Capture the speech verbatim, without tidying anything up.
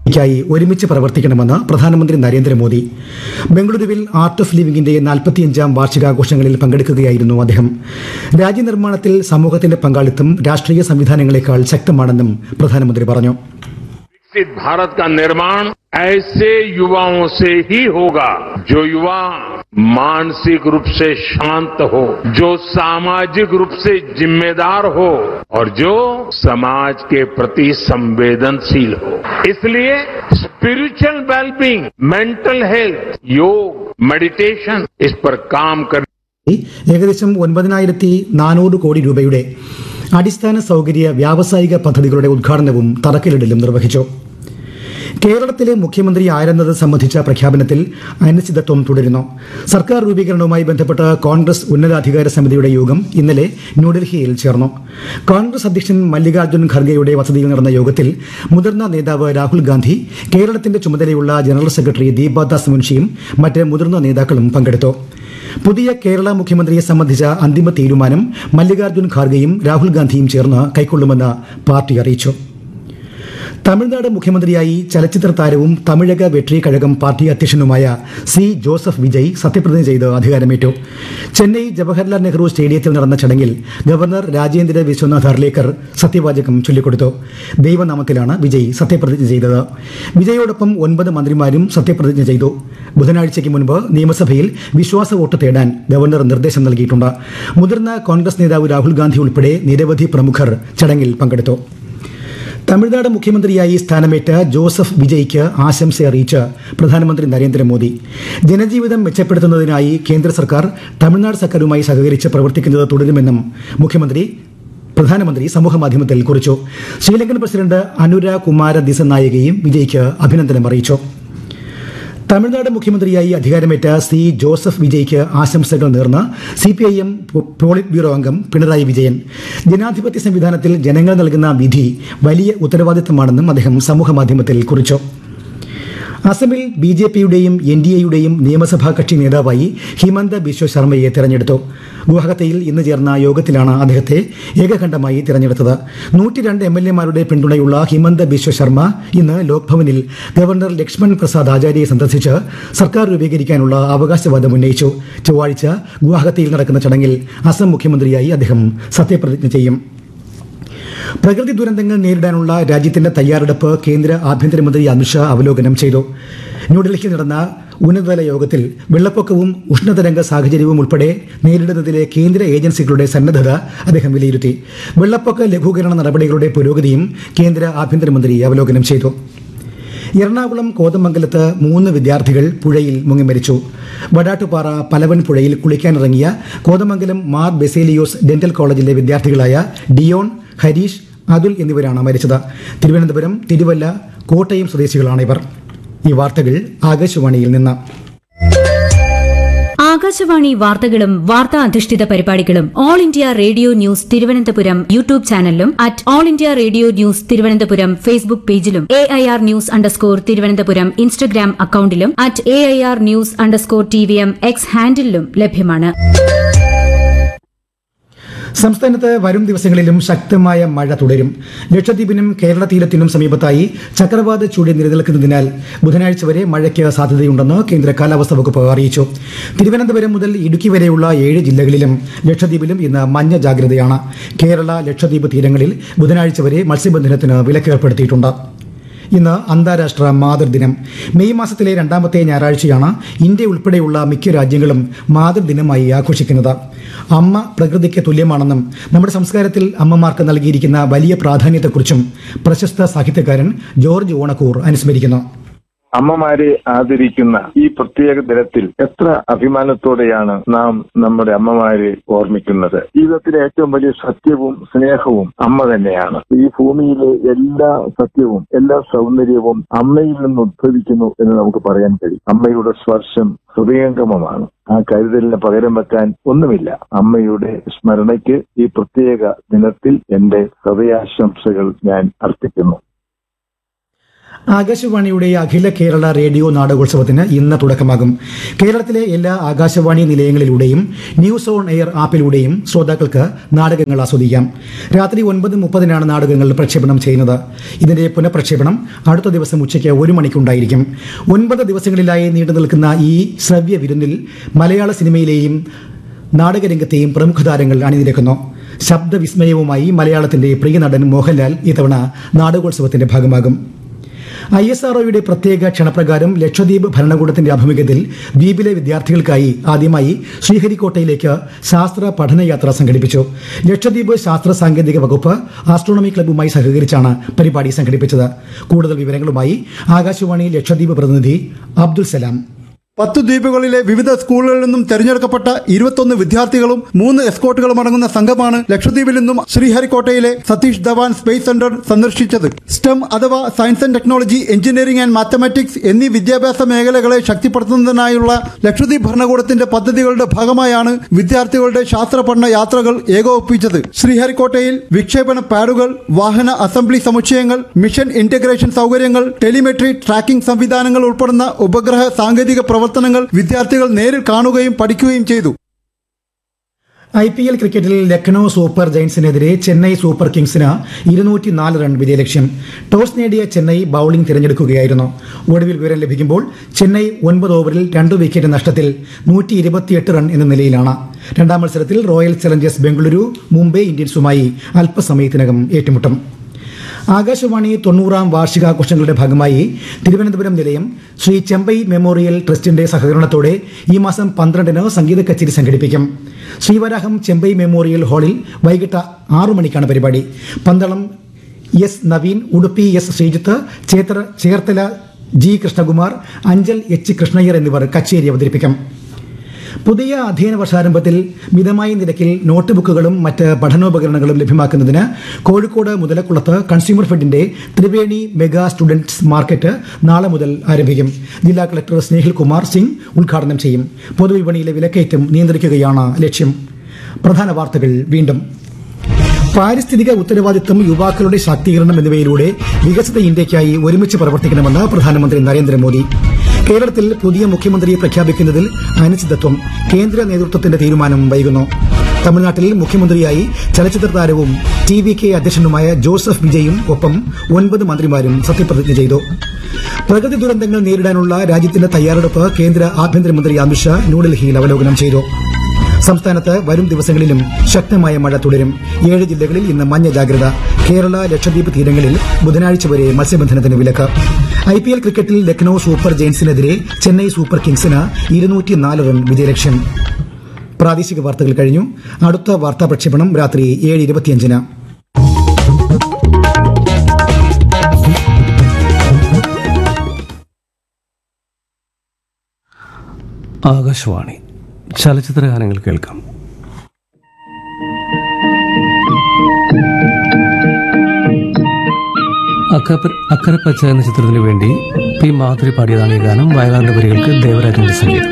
ായി ഒരുമിച്ച് പ്രവർത്തിക്കണമെന്ന് പ്രധാനമന്ത്രി നരേന്ദ്രമോദി. ബംഗളൂരുവിൽ ആർട്ട് ഓഫ് ലിവിംഗിന്റെ നാൽപ്പത്തിയഞ്ചാം വാർഷികാഘോഷങ്ങളിൽ പങ്കെടുക്കുകയായിരുന്നു അദ്ദേഹം. രാജ്യനിർമ്മാണത്തിൽ സമൂഹത്തിന്റെ പങ്കാളിത്തം രാഷ്ട്രീയ സംവിധാനങ്ങളെക്കാൾ ശക്തമാണെന്നും പ്രധാനമന്ത്രി പറഞ്ഞു. विकसित भारत का निर्माण ऐसे युवाओं से ही होगा जो युवा मानसिक रूप से शांत हो, जो सामाजिक रूप से जिम्मेदार हो और जो समाज के प्रति संवेदनशील हो. इसलिए स्पिरिचुअल वेलबींग, मेंटल हेल्थ, योग, मेडिटेशन इस पर काम कर ഏകദേശം ഒൻപതിനായിരത്തി നാനൂറ് കോടി രൂപയുടെ അടിസ്ഥാന സൗകര്യ വ്യാവസായിക പദ്ധതികളുടെ ഉദ്ഘാടനവും തറക്കല്ലിടലും നിർവഹിച്ചു. കേരളത്തിലെ മുഖ്യമന്ത്രി ആരെന്നത് സംബന്ധിച്ച പ്രഖ്യാപനത്തിൽ അനിശ്ചിതത്വം തുടരുന്നു. സർക്കാർ രൂപീകരണവുമായി ബന്ധപ്പെട്ട് കോൺഗ്രസ് ഉന്നതാധികാര സമിതിയുടെ യോഗം ഇന്നലെ ന്യൂഡൽഹിയിൽ ചേർന്നു. കോൺഗ്രസ് അധ്യക്ഷൻ മല്ലികാർജ്ജുൻ ഖർഗെയുടെ വസതിയിൽ നടന്ന യോഗത്തിൽ മുതിർന്ന നേതാവ് രാഹുൽ ഗാന്ധി, കേരളത്തിന്റെ ചുമതലയുള്ള ജനറൽ സെക്രട്ടറി ദീപദാസ് മുൻഷിയും മറ്റ് മുതിർന്ന നേതാക്കളും പങ്കെടുത്തു. പുതിയ കേരള മുഖ്യമന്ത്രിയെ സംബന്ധിച്ച അന്തിമ തീരുമാനം മല്ലികാർജ്ജുൻ ഖാർഗെയും രാഹുൽ ഗാന്ധിയും ചേർന്ന് കൈക്കൊള്ളുമെന്ന് പാർട്ടി അറിയിച്ചു. തമിഴ്നാട് മുഖ്യമന്ത്രിയായി ചലച്ചിത്ര താരവും തമിഴക വെട്രി കഴകം പാർട്ടി അധ്യക്ഷനുമായ സി ജോസഫ് വിജയ് സത്യപ്രതിജ്ഞ ചെയ്ത് അധികാരമേറ്റു. ചെന്നൈ ജവഹർലാൽ നെഹ്റു സ്റ്റേഡിയത്തിൽ നടന്ന ചടങ്ങിൽ ഗവർണർ രാജേന്ദ്ര വിശ്വനാഥ് അർലേക്കർ സത്യവാചകം ചൊല്ലിക്കൊടുത്തു. ദൈവനാമത്തിലാണ് വിജയ് സത്യപ്രതിജ്ഞ ചെയ്തത്. വിജയോടൊപ്പം ഒൻപത് മന്ത്രിമാരും സത്യപ്രതിജ്ഞ ചെയ്തു. ബുധനാഴ്ചയ്ക്ക് മുൻപ് നിയമസഭയിൽ വിശ്വാസ വോട്ട് തേടാൻ ഗവർണർ നിർദ്ദേശം നൽകിയിട്ടുണ്ട്. മുതിർന്ന കോൺഗ്രസ് നേതാവ് രാഹുൽ ഗാന്ധി ഉൾപ്പെടെ നിരവധി പ്രമുഖർ ചടങ്ങിൽ പങ്കെടുത്തു. തമിഴ്നാട് മുഖ്യമന്ത്രിയായി സ്ഥാനമേറ്റ ജോസഫ് വിജയ്ക്ക് ആശംസ അറിയിച്ച് പ്രധാനമന്ത്രി നരേന്ദ്രമോദി. ജനജീവിതം മെച്ചപ്പെടുത്തുന്നതിനായി കേന്ദ്ര സർക്കാർ തമിഴ്നാട് സർക്കാരുമായി സഹകരിച്ച് പ്രവർത്തിക്കുന്നത് തുടരുമെന്നും മുഖ്യമന്ത്രി പ്രധാനമന്ത്രി സമൂഹമാധ്യമത്തിൽ കുറിച്ചു. ശ്രീലങ്കൻ പ്രസിഡന്റ് അനുര കുമാര ദിസനായകയും വിജയ്ക്ക് അഭിനന്ദനം അറിയിച്ചു. തമിഴ്നാട് മുഖ്യമന്ത്രിയായി അധികാരമേറ്റ സി ജോസഫ് വിജയ്ക്ക് ആശംസകൾ നേർന്ന് C P I M polit bureau അംഗം പിണറായി വിജയൻ. ജനാധിപത്യ സംവിധാനത്തിൽ ജനങ്ങൾ നൽകുന്ന വിധി വലിയ ഉത്തരവാദിത്തമാണെന്നും അദ്ദേഹം സമൂഹമാധ്യമത്തിൽ കുറിച്ചു. അസമിൽ ബി ജെ പിയുടെയും എൻ ഡി എയുടെയും നിയമസഭാ കക്ഷി നേതാവായി ഹിമന്ത ബിശ്വ ശർമ്മയെ തെരഞ്ഞെടുത്തു. ഗുവാഹത്തിയിൽ ഇന്ന് ചേർന്ന യോഗത്തിലാണ് അദ്ദേഹത്തെ ഏകകണ്ഠമായി തെരഞ്ഞെടുത്തത്. നൂറ്റി രണ്ട് എം എൽ എമാരുടെ പിന്തുണയുള്ള ഹിമന്ത ബിശ്വ ശർമ്മ ഇന്ന് ലോക്ഭവനിൽ ഗവർണർ ലക്ഷ്മൺ പ്രസാദ് ആചാര്യയെ സന്ദർശിച്ച് സർക്കാർ രൂപീകരിക്കാനുള്ള അവകാശവാദം ഉന്നയിച്ചു. ചൊവ്വാഴ്ച ഗുവാഹത്തിയിൽ നടക്കുന്ന ചടങ്ങിൽ അസം മുഖ്യമന്ത്രിയായി അദ്ദേഹം സത്യപ്രതിജ്ഞ ചെയ്യും. പ്രകൃതി ദുരന്തങ്ങൾ നേരിടാനുള്ള രാജ്യത്തിന്റെ തയ്യാറെടുപ്പ് കേന്ദ്ര ആഭ്യന്തരമന്ത്രി അമിത്ഷാ അവലോകനം ചെയ്തു. ന്യൂഡൽഹിയിൽ നടന്ന ഉന്നതതല യോഗത്തിൽ വെള്ളപ്പൊക്കവും ഉഷ്ണതരംഗ സാഹചര്യവും ഉൾപ്പെടെ നേരിടുന്നതിലെ കേന്ദ്ര ഏജൻസികളുടെ സന്നദ്ധത അദ്ദേഹം വിലയിരുത്തി. വെള്ളപ്പൊക്ക ലഘൂകരണ നടപടികളുടെ പുരോഗതിയും കേന്ദ്ര ആഭ്യന്തരമന്ത്രി അവലോകനം ചെയ്തു. എറണാകുളം കോതമംഗലത്ത് മൂന്ന് വിദ്യാർത്ഥികൾ പുഴയിൽ മുങ്ങിമരിച്ചു. വടാട്ടുപാറ പലവൻ പുഴയിൽ കുളിക്കാനിറങ്ങിയ കോതമംഗലം മാർ ബെസേലിയോസ് ഡെന്റൽ കോളേജിലെ വിദ്യാർത്ഥികളായ ഡിയോൺ, ഹരീഷ്, അതുൽ എന്നിവരാണ് മരിച്ചത്. തിരുവനന്തപുരം, തിരുവല്ല, കോട്ടയം സ്വദേശികളാണ് ഇവർ. ഈ വാർത്തകൾ ആകാശവാണിയിൽ നിന്ന്. ആകാശവാണി വാർത്തകളും വാർത്താ അധിഷ്ഠിത പരിപാടികളും all India radio news Thiruvananthapuram YouTube ചാനലിലും at all India radio news Thiruvananthapuram Facebook പേജിലും A I R news underscore Thiruvananthapuram Instagram അക്കൌണ്ടിലും at A I R news underscore T V M X ഹാൻഡിലും ലഭ്യമാണ്. സംസ്ഥാനത്ത് വരും ദിവസങ്ങളിലും ശക്തമായ മഴ തുടരും. ലക്ഷദ്വീപിനും കേരള തീരത്തിനും സമീപത്തായി ചക്രവാത ചുഴി നിലനിൽക്കുന്നതിനാൽ ബുധനാഴ്ച വരെ മഴയ്ക്ക് സാധ്യതയുണ്ടെന്ന് കേന്ദ്ര കാലാവസ്ഥാ വകുപ്പ് അറിയിച്ചു. തിരുവനന്തപുരം മുതൽ ഇടുക്കി വരെയുള്ള ഏഴ് ജില്ലകളിലും ലക്ഷദ്വീപിലും ഇന്ന് മഞ്ഞ ജാഗ്രതയാണ്. കേരള ലക്ഷദ്വീപ് തീരങ്ങളിൽ ബുധനാഴ്ച വരെ മത്സ്യബന്ധനത്തിന് വിലക്കേർപ്പെടുത്തിയിട്ടുണ്ട്. ഇന്ന് അന്താരാഷ്ട്ര മാതൃദിനം. മെയ് മാസത്തിലെ രണ്ടാമത്തെ ഞായറാഴ്ചയാണ് ഇന്ത്യ ഉൾപ്പെടെയുള്ള മിക്ക രാജ്യങ്ങളും മാതൃദിനമായി ആഘോഷിക്കുന്നത്. അമ്മ പ്രകൃതിക്ക് തുല്യമാണെന്നും നമ്മുടെ സംസ്കാരത്തിൽ അമ്മമാർക്ക് നൽകിയിരിക്കുന്ന വലിയ പ്രാധാന്യത്തെക്കുറിച്ചും പ്രശസ്ത സാഹിത്യകാരൻ ജോർജ് ഓണക്കൂർ അനുസ്മരിക്കുന്നു. അമ്മമാരെ ആദരിക്കുന്ന ഈ പ്രത്യേക ദിനത്തിൽ എത്ര അഭിമാനത്തോടെയാണ് നാം നമ്മുടെ അമ്മമാരെ ഓർമ്മിക്കുന്നത്. ജീവിതത്തിലെ ഏറ്റവും വലിയ സത്യവും സ്നേഹവും അമ്മ തന്നെയാണ്. ഈ ഭൂമിയിലെ എല്ലാ സത്യവും എല്ലാ സൗന്ദര്യവും അമ്മയിൽ നിന്ന് ഉദ്ഭവിക്കുന്നു എന്ന് നമുക്ക് പറയാൻ കഴിയും. അമ്മയുടെ സ്പർശം ഹൃദയംഗമമാണ്. ആ കരുതലിന് പകരം വെക്കാൻ ഒന്നുമില്ല. അമ്മയുടെ സ്മരണയ്ക്ക് ഈ പ്രത്യേക ദിനത്തിൽ എന്റെ ഹൃദയാശംസകൾ ഞാൻ അർപ്പിക്കുന്നു. ആകാശവാണിയുടെ അഖില കേരള റേഡിയോ നാടകോത്സവത്തിന് ഇന്ന് തുടക്കമാകും. കേരളത്തിലെ എല്ലാ ആകാശവാണി നിലയങ്ങളിലൂടെയും ന്യൂസ് ഓൺ എയർ ആപ്പിലൂടെയും ശ്രോതാക്കൾക്ക് നാടകങ്ങൾ ആസ്വദിക്കാം. രാത്രി ഒൻപത് മുപ്പതിനാണ് നാടകങ്ങൾ പ്രക്ഷേപണം ചെയ്യുന്നത്. ഇതിന്റെ പുനഃപ്രക്ഷേപണം അടുത്ത ദിവസം ഉച്ചയ്ക്ക് ഒരു മണിക്കുണ്ടായിരിക്കും. ഒൻപത് ദിവസങ്ങളിലായി നീണ്ടു നിൽക്കുന്ന ഈ ശ്രവ്യ വിരുന്നിൽ മലയാള സിനിമയിലെയും നാടകരംഗത്തെയും പ്രമുഖ താരങ്ങൾ അണിനിരക്കുന്നു. ശബ്ദവിസ്മയവുമായി മലയാളത്തിന്റെ പ്രിയ നടൻ മോഹൻലാൽ ഇത്തവണ നാടകോത്സവത്തിന്റെ ഭാഗമാകും. ഐ എസ് ആർ ഒയുടെ പ്രത്യേക ക്ഷണപ്രകാരം ലക്ഷദ്വീപ് ഭരണകൂടത്തിന്റെ ആഭിമുഖ്യത്തിൽ ദ്വീപിലെ വിദ്യാർത്ഥികൾക്കായി ആദ്യമായി ശ്രീഹരിക്കോട്ടയിലേക്ക് ശാസ്ത്ര പഠനയാത്ര സംഘടിപ്പിച്ചു. ലക്ഷദ്വീപ് ശാസ്ത്ര സാങ്കേതിക വകുപ്പ് ആസ്ട്രോണമി ക്ലബ്ബുമായി സഹകരിച്ചാണ് പരിപാടി സംഘടിപ്പിച്ചത്. കൂടുതൽ വിവരങ്ങളുമായി ആകാശവാണി ലക്ഷദ്വീപ് പ്രതിനിധി അബ്ദുൽ സലാം. പത്ത് ദ്വീപുകളിലെ വിവിധ സ്കൂളുകളിൽ നിന്നും തെരഞ്ഞെടുക്കപ്പെട്ട ഇരുപത്തൊന്ന് വിദ്യാർത്ഥികളും മൂന്ന് എസ്കോട്ടുകളും അടങ്ങുന്ന സംഘമാണ് ലക്ഷദ്വീപിൽ നിന്നും ശ്രീഹരിക്കോട്ടയിലെ സതീഷ് ധവാൻ സ്പേസ് സെന്റർ സന്ദർശിച്ചത്. സ്റ്റെം അഥവാ science and technology, engineering and mathematics എന്നീ വിദ്യാഭ്യാസ മേഖലകളെ ശക്തിപ്പെടുത്തുന്നതിനായുള്ള ലക്ഷദ്വീപ് ഭരണകൂടത്തിന്റെ പദ്ധതികളുടെ ഭാഗമായാണ് വിദ്യാർത്ഥികളുടെ ശാസ്ത്ര പഠന യാത്രകൾ ഏകോപിപ്പിച്ചത്. ശ്രീഹരിക്കോട്ടയിൽ വിക്ഷേപണ പാഡുകൾ, വാഹന അസംബ്ലി സമുച്ചയങ്ങൾ, മിഷൻ ഇന്റഗ്രേഷൻ സൗകര്യങ്ങൾ, ടെലിമെട്രി ട്രാക്കിംഗ് സംവിധാനങ്ങൾ ഉൾപ്പെടുന്ന ഉപഗ്രഹ സാങ്കേതിക പ്രവർത്തനങ്ങൾ വിദ്യാർത്ഥികൾ നേരിൽ കാണുകയും പഠിക്കുകയും ചെയ്തു. ഐ പി എൽ ക്രിക്കറ്റിൽ ലക്നൌ സൂപ്പർ ജയൻസിനെതിരെ ചെന്നൈ സൂപ്പർ കിങ്സിന് ഇരുന്നൂറ്റി നാല് റൺ വിജയലക്ഷ്യം. ടോസ് നേടിയ ചെന്നൈ ബൌളിംഗ് തിരഞ്ഞെടുക്കുകയായിരുന്നു. ഒടുവിൽ വിവരം ലഭിക്കുമ്പോൾ ചെന്നൈ ഒൻപത് ഓവറിൽ രണ്ട് വിക്കറ്റ് നഷ്ടത്തിൽ നൂറ്റി ഇരുപത്തിയെട്ട് റൺ എന്ന നിലയിലാണ്. രണ്ടാം മത്സരത്തിൽ റോയൽ ചലഞ്ചേഴ്സ് ബംഗളൂരു മുംബൈ ഇന്ത്യൻസുമായി അല്പസമയത്തിനകം ഏറ്റുമുട്ടും. ആകാശവാണി തൊണ്ണൂറാം വാർഷികാഘോഷങ്ങളുടെ ഭാഗമായി തിരുവനന്തപുരം നിലയം ശ്രീ ചെമ്പൈ മെമ്മോറിയൽ ട്രസ്റ്റിന്റെ സഹകരണത്തോടെ ഈ മാസം പന്ത്രണ്ടിന് സംഗീത കച്ചേരി സംഘടിപ്പിക്കും. ശ്രീവരാഹം ചെമ്പൈ മെമ്മോറിയൽ ഹാളിൽ വൈകിട്ട് ആറു മണിക്കാണ് പരിപാടി. Pandalam S Naveen, Udupi S Sreejith, ചേത്ര Cherthala G Krishnakumar, Anchal H Krishna Iyer എന്നിവർ കച്ചേരി അവതരിപ്പിക്കും. പുതിയ അധ്യയന വർഷാരംഭത്തിൽ മിതമായ നിരക്കിൽ നോട്ട് ബുക്കുകളും മറ്റ് പഠനോപകരണങ്ങളും ലഭ്യമാക്കുന്നതിന് Kozhikode മുതലക്കുളത്ത് consumer ഫെഡിന്റെ Triveni mega students market നാളെ മുതൽ ആരംഭിക്കും. ജില്ലാ കളക്ടർ സ്നേഹിൽ കുമാർ സിംഗ് ഉദ്ഘാടനം ചെയ്യും. പൊതുവിപണിയിലെ വിലക്കയറ്റം നിയന്ത്രിക്കുകയാണ് ലക്ഷ്യം. പ്രധാന വാർത്തകൾ വീണ്ടും. പാരിസ്ഥിതിക ഉത്തരവാദിത്തം, യുവാക്കളുടെ ശാക്തീകരണം എന്നിവയിലൂടെ വികസിത ഇന്ത്യയ്ക്കായി ഒരുമിച്ച് പ്രവർത്തിക്കണമെന്ന് പ്രധാനമന്ത്രി നരേന്ദ്രമോദി. കേരളത്തിൽ പുതിയ മുഖ്യമന്ത്രിയെ പ്രഖ്യാപിക്കുന്നതിൽ അനിശ്ചിതത്വം. കേന്ദ്ര നേതൃത്വത്തിന്റെ തീരുമാനം വൈകുന്നു. തമിഴ്നാട്ടിൽ മുഖ്യമന്ത്രിയായി ചലച്ചിത്ര താരവും ടി വി കെ അധ്യക്ഷനുമായ ജോസഫ് വിജയും ഒപ്പം ഒൻപത് മന്ത്രിമാരും സത്യപ്രതിജ്ഞ ചെയ്തു. പ്രകൃതി ദുരന്തങ്ങൾ നേരിടാനുള്ള രാജ്യത്തിന്റെ തയ്യാറെടുപ്പ് കേന്ദ്ര ആഭ്യന്തരമന്ത്രി അമിത്ഷാ ന്യൂഡൽഹിയിൽ അവലോകനം ചെയ്തു. സംസ്ഥാനത്ത് വരും ദിവസങ്ങളിലും ശക്തമായ മഴ തുടരും. ഏഴ് ജില്ലകളിൽ ഇന്ന് മഞ്ഞ ജാഗ്രത. കേരള, ലക്ഷദ്വീപ് തീരങ്ങളിൽ ബുധനാഴ്ച വരെ മത്സ്യബന്ധനത്തിന് വിലക്ക്. ഐ പി എൽ ക്രിക്കറ്റിൽ Lucknow super ജയൻസിനെതിരെ Chennai super കിങ്സിന് ഇരുന്നൂറ്റിനാല് run വിജയലക്ഷ്യം. പ്രാദേശിക വാർത്തകൾ കഴിഞ്ഞു. അടുത്ത വാർത്താ പ്രക്ഷേപണം രാത്രി ഏഴ് ഇരുപത്തിയഞ്ചിന്. ആകാശവാണി ചലച്ചിത്ര ഗാനങ്ങൾ കേൾക്കാം. അക്കരപ്പച്ച എന്ന ചിത്രത്തിനു വേണ്ടി പി മാധുരി പാടിയതാണ് ഈ ഗാനം. വയലാറിന്റെ വരികൾക്ക് ദേവരാജന്റെ സംഗീതം.